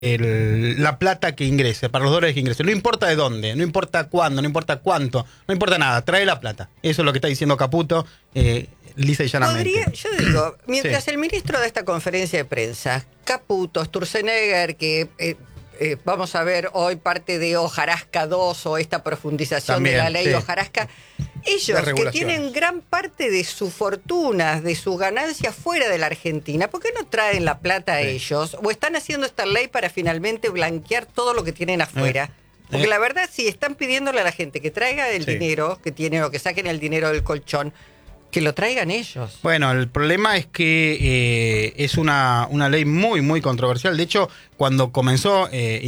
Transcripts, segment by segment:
la plata que ingrese, para los dólares que ingresen. No importa de dónde, no importa cuándo, no importa cuánto, no importa nada, trae la plata. Eso es lo que está diciendo Caputo, lisa y llanamente. Yo digo, mientras el ministro de esta conferencia de prensa, Caputo, Sturzenegger, que vamos a ver hoy parte de Hojarasca 2 o esta profundización también, de la ley Hojarasca, ellos que tienen gran parte de sus fortunas, de sus ganancias fuera de la Argentina, ¿por qué no traen la plata a ellos? ¿O están haciendo esta ley para finalmente blanquear todo lo que tienen afuera? Porque la verdad, si están pidiéndole a la gente que traiga el dinero que tienen o que saquen el dinero del colchón, que lo traigan ellos. Bueno, el problema es que es una ley muy, muy controversial. De hecho, cuando comenzó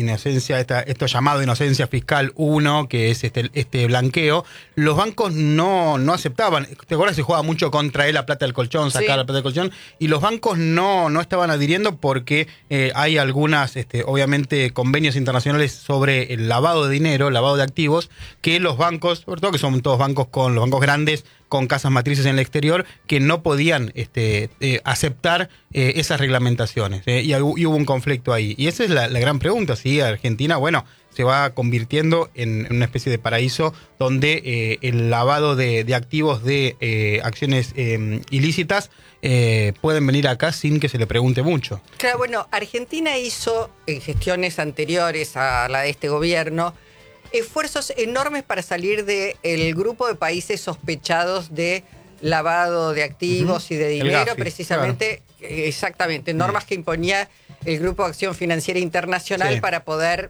esto llamado Inocencia Fiscal 1, que es este blanqueo, los bancos no aceptaban. ¿Te acuerdas? Se jugaba mucho contra la plata del colchón, sacar la plata del colchón, y los bancos no estaban adhiriendo porque hay algunas, obviamente, convenios internacionales sobre el lavado de dinero, lavado de activos, que los bancos, sobre todo que son todos bancos los bancos grandes, con casas matrices en el exterior, que no podían aceptar esas reglamentaciones. Y hubo un conflicto ahí. Y esa es la gran pregunta, si Argentina, bueno, se va convirtiendo en una especie de paraíso donde el lavado de activos de acciones ilícitas pueden venir acá sin que se le pregunte mucho. Claro, bueno, Argentina hizo en gestiones anteriores a la de este gobierno esfuerzos enormes para salir del grupo de países sospechados de lavado de activos y de dinero, Gafi, precisamente, exactamente, normas que imponía el Grupo de Acción Financiera Internacional para poder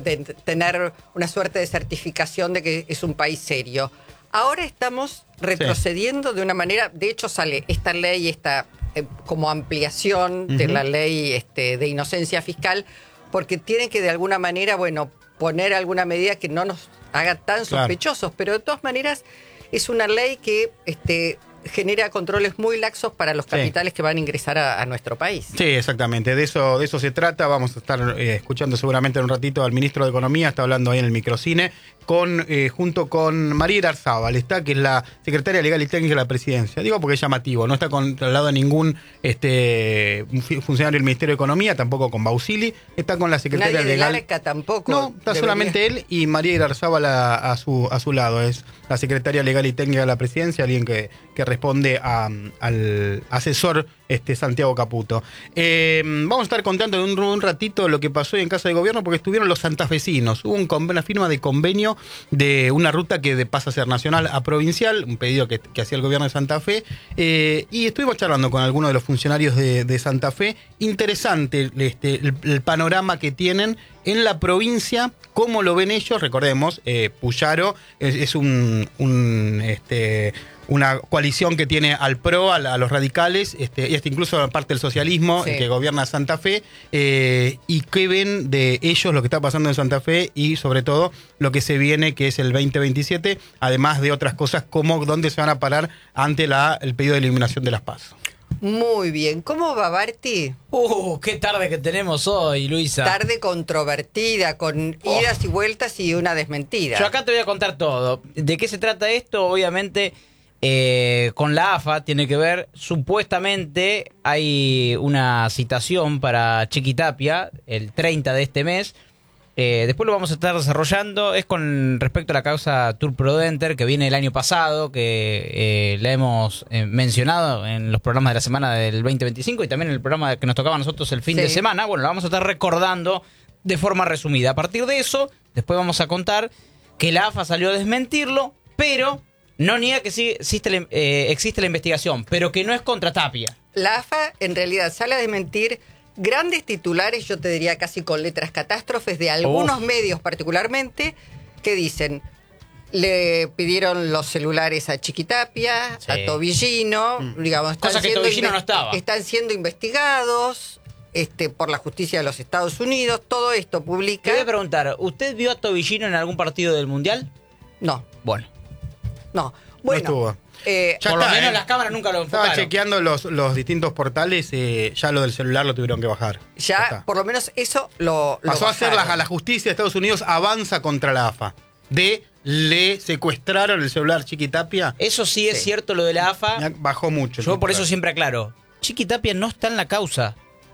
tener una suerte de certificación de que es un país serio. Ahora estamos retrocediendo de una manera, de hecho sale esta ley, esta como ampliación de la ley de inocencia fiscal, porque tiene que de alguna manera, bueno, poner alguna medida que no nos haga tan sospechosos, pero de todas maneras es una ley que genera controles muy laxos para los capitales que van a ingresar a nuestro país. Sí, exactamente, de eso se trata. Vamos a estar escuchando seguramente en un ratito al ministro de Economía, está hablando ahí en el microcine, junto con María Irarzábal, que es la secretaria legal y técnica de la presidencia. Digo porque es llamativo, no está al lado de ningún funcionario del Ministerio de Economía, tampoco con Bausili, está con la secretaria legal. Nadie del ARCA tampoco. No, está solamente él y María Irarzábal a su lado. Es la secretaria legal y técnica de la presidencia, alguien que responde al asesor Santiago Caputo. Vamos a estar contando en un ratito lo que pasó hoy en Casa de Gobierno, porque estuvieron los santafesinos. Hubo una firma de convenio de una ruta que pasa a ser nacional a provincial, un pedido que hacía el gobierno de Santa Fe, y estuvimos charlando con algunos de los funcionarios de Santa Fe. Interesante el panorama que tienen en la provincia, cómo lo ven ellos. Recordemos, Puyaro es una coalición que tiene al PRO, a los radicales, incluso parte del socialismo, que gobierna Santa Fe, y qué ven de ellos lo que está pasando en Santa Fe y sobre todo lo que se viene, que es el 2027, además de otras cosas como dónde se van a parar ante el pedido de eliminación de las PASO. Muy bien. ¿Cómo va, Barti? Qué tarde que tenemos hoy, Luisa. Tarde controvertida, con idas y vueltas y una desmentida. Yo acá te voy a contar todo. ¿De qué se trata esto? Obviamente, con la AFA tiene que ver. Supuestamente hay una citación para Chiquitapia el 30 de este mes. Después lo vamos a estar desarrollando. Es con respecto a la causa Tour Prodenter, que viene el año pasado, que la hemos mencionado en los programas de la semana del 2025 y también en el programa que nos tocaba a nosotros el fin de semana. Bueno, lo vamos a estar recordando de forma resumida. A partir de eso, después vamos a contar que la AFA salió a desmentirlo, pero no niega que sí existe la investigación, pero que no es contra Tapia. La AFA en realidad sale a desmentir grandes titulares, yo te diría casi con letras catástrofes, de algunos medios particularmente, que dicen: le pidieron los celulares a Chiquitapia, a Tobillino, digamos, cosa que Tobillino no estaba. Están siendo investigados por la justicia de los Estados Unidos. Todo esto publica. Te voy a preguntar, ¿usted vio a Tobillino en algún partido del Mundial? No. Bueno. No. Bueno. No estuvo. Por lo menos las cámaras nunca lo enfocaron. Estaba chequeando los distintos portales, ya lo del celular lo tuvieron que bajar. Ya por lo menos eso lo pasó bajaron. A ser la justicia de Estados Unidos avanza contra la AFA. Le secuestraron el celular Chiquitapia. Eso sí es cierto, lo de la AFA. Bajó mucho. Yo por eso siempre aclaro, Chiquitapia no está en la causa.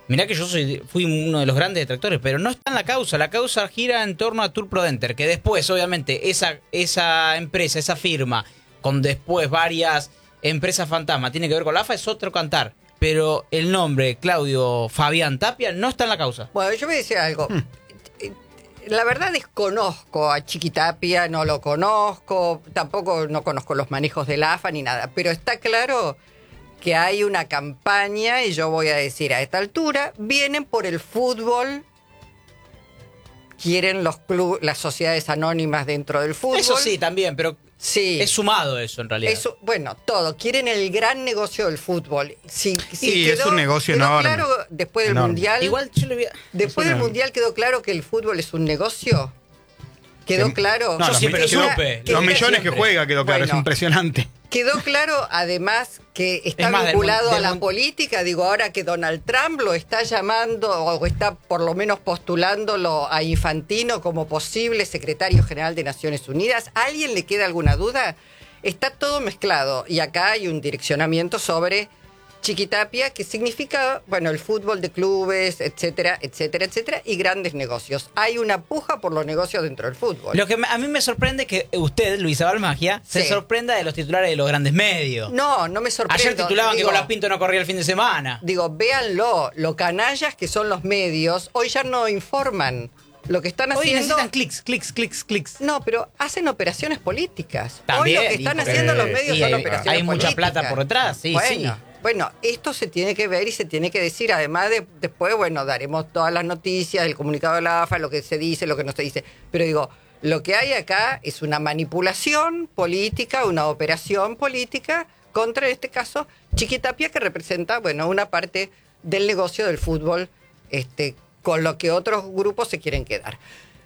Mirá que yo fui uno de los grandes detractores, pero no está en la causa. La causa gira en torno a Tour Prodenter, que después, obviamente, esa empresa, esa firma, con después varias empresas fantasma, tiene que ver con la AFA, es otro cantar. Pero el nombre Claudio Fabián Tapia no está en la causa. Bueno, yo voy a decir algo. La verdad desconozco a Chiquitapia, no lo conozco, tampoco no conozco los manejos de la AFA ni nada, pero está claro que hay una campaña, y yo voy a decir a esta altura, vienen por el fútbol, quieren las sociedades anónimas dentro del fútbol. Eso sí, también, pero sí. Es sumado eso en realidad. Eso, bueno, todo. Quieren el gran negocio del fútbol. Sí, es un negocio enorme. Claro, después del Mundial. Igual yo le voy a... Después del Mundial quedó claro que el fútbol es un negocio. ¿Quedó claro? No, yo siempre supe. Los millones que juega quedó claro, bueno, es impresionante. Quedó claro, además, que está vinculado a la política. Digo, ahora que Donald Trump lo está llamando, o está por lo menos postulándolo a Infantino como posible secretario general de Naciones Unidas. ¿A alguien le queda alguna duda? Está todo mezclado. Y acá hay un direccionamiento sobre Chiquitapia, que significa, bueno, el fútbol de clubes, etcétera, etcétera, etcétera, y grandes negocios. Hay una puja por los negocios dentro del fútbol. Lo que a mí me sorprende es que usted, Luisa Balmagia, se sorprenda de los titulares de los grandes medios. No me sorprende. Ayer titulaban que Colapinto no corría el fin de semana. Digo, véanlo, lo canallas que son los medios, hoy ya no informan. Lo que están hoy haciendo... necesitan clics. No, pero hacen operaciones políticas. También, hoy lo que están haciendo los medios son operaciones políticas. Hay mucha plata por detrás, sí. Bueno, esto se tiene que ver y se tiene que decir. Además, después, bueno, daremos todas las noticias, el comunicado de la AFA, lo que se dice, lo que no se dice. Pero digo, lo que hay acá es una manipulación política, una operación política contra, en este caso, Chiquitapia, que representa, bueno, una parte del negocio del fútbol, con lo que otros grupos se quieren quedar.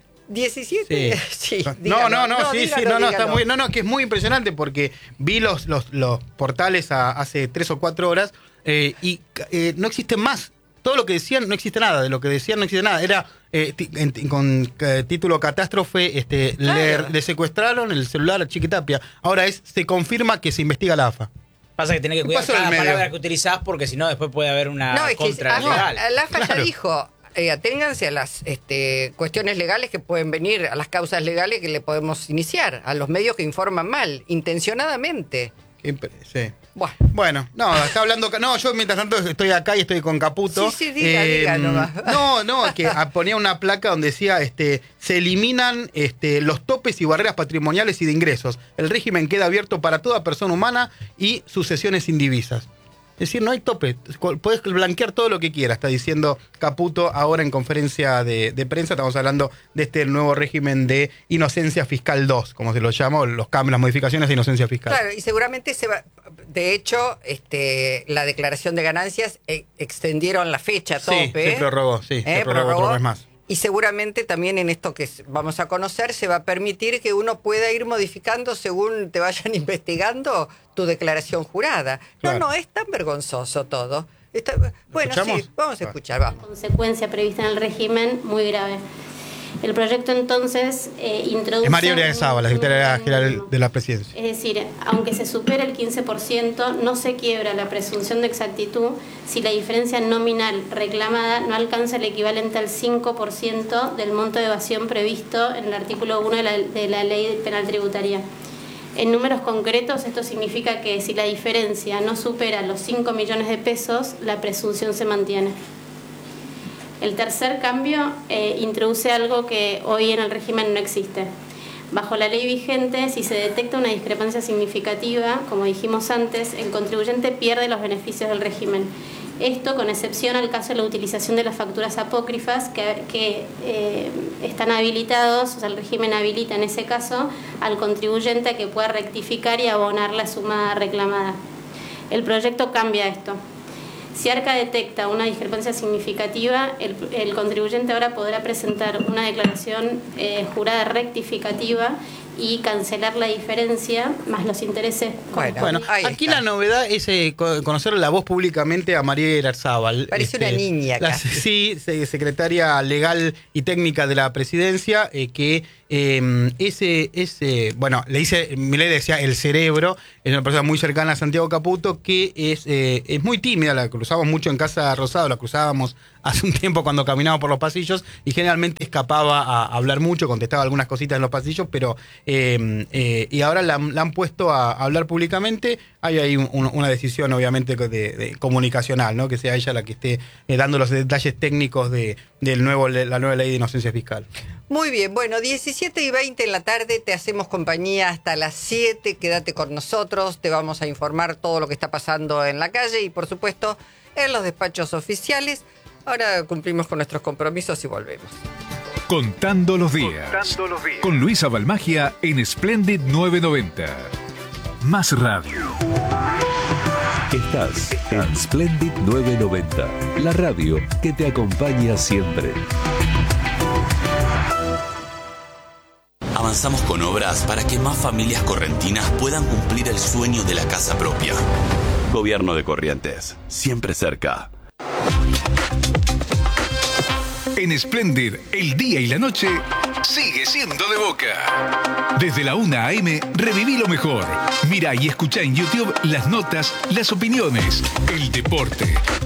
17. Sí, dígalo. Está muy, que es muy impresionante porque vi los portales hace 3 o 4 horas y no existen más. Todo lo que decían no existe nada, de lo que decían no existe nada. Era con título catástrofe, le secuestraron el celular a Chiquitapia. Ahora se confirma que se investiga la AFA. Pasa que tenés que cuidar cada palabra que utilizás porque si no después puede haber una contra legal. La AFA ya dijo, aténganse a las cuestiones legales que pueden venir, a las causas legales que le podemos iniciar, a los medios que informan mal, intencionadamente. Sí. Bueno, está hablando... No, yo mientras tanto estoy acá y estoy con Caputo. Sí, diga nomás. No, que ponía una placa donde decía, se eliminan los topes y barreras patrimoniales y de ingresos. El régimen queda abierto para toda persona humana y sucesiones indivisas. Es decir, no hay tope, puedes blanquear todo lo que quieras, está diciendo Caputo ahora en conferencia de prensa. Estamos hablando de nuevo régimen de inocencia fiscal 2, como se lo llama, los cambios, las modificaciones de inocencia fiscal. Claro, y seguramente de hecho, la declaración de ganancias extendieron la fecha tope. Sí, se prorrogó, se prorrogó otro mes más. Y seguramente también en esto que vamos a conocer se va a permitir que uno pueda ir modificando según te vayan investigando tu declaración jurada. Claro. No es tan vergonzoso todo. Bueno, ¿escuchamos? Sí, vamos a escuchar, vamos. Consecuencia prevista en el régimen muy grave. El proyecto entonces introduce... Es María Eugenia Saba, la secretaria general de la Presidencia. Es decir, aunque se supere el 15%, no se quiebra la presunción de exactitud si la diferencia nominal reclamada no alcanza el equivalente al 5% del monto de evasión previsto en el artículo 1 de la Ley Penal Tributaria. En números concretos, esto significa que si la diferencia no supera los 5 millones de pesos, la presunción se mantiene. El tercer cambio introduce algo que hoy en el régimen no existe. Bajo la ley vigente, si se detecta una discrepancia significativa, como dijimos antes, el contribuyente pierde los beneficios del régimen. Esto con excepción al caso de la utilización de las facturas apócrifas que están habilitados, o sea, el régimen habilita en ese caso al contribuyente a que pueda rectificar y abonar la suma reclamada. El proyecto cambia esto. Si ARCA detecta una discrepancia significativa, el contribuyente ahora podrá presentar una declaración jurada rectificativa y cancelar la diferencia más los intereses. Bueno, Ahí aquí está. la novedad es conocer la voz públicamente a María Irarzábal. Parece una niña casi. Sí, secretaria legal y técnica de la presidencia, que bueno, le dice, Milei decía el cerebro, es una persona muy cercana a Santiago Caputo, que es muy tímida, la cruzamos mucho en Casa Rosado, la cruzábamos hace un tiempo cuando caminábamos por los pasillos y generalmente escapaba a hablar mucho, contestaba algunas cositas en los pasillos, pero y ahora la han puesto a hablar públicamente. Hay ahí una decisión obviamente de comunicacional, ¿no? Que sea ella la que esté dando los detalles técnicos de la nueva ley de inocencia fiscal. Muy bien, bueno, 17:20 en la tarde, te hacemos compañía hasta las 7, quédate con nosotros, te vamos a informar todo lo que está pasando en la calle y por supuesto en los despachos oficiales. Ahora cumplimos con nuestros compromisos y volvemos. Contando los días. Con Luisa Balmagia en Splendid 990. Más radio. Estás en Splendid 990, la radio que te acompaña siempre. Avanzamos con obras para que más familias correntinas puedan cumplir el sueño de la casa propia. Gobierno de Corrientes, siempre cerca. En Splendid, el día y la noche sigue siendo de Boca. Desde la 1 a.m. reviví lo mejor. Mira y escucha en YouTube las notas, las opiniones, el deporte,